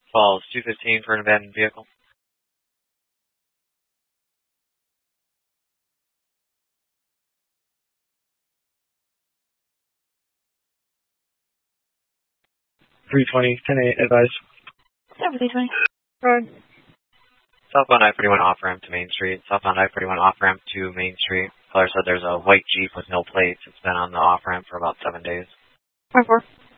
Falls 215 for an abandoned vehicle. Advise. 320. Right. Southbound I-41 off-ramp to Main Street. Southbound I-41 off-ramp to Main Street. Caller said there's a white Jeep with no plates. It's been on the off-ramp for about 7 days. 4-4.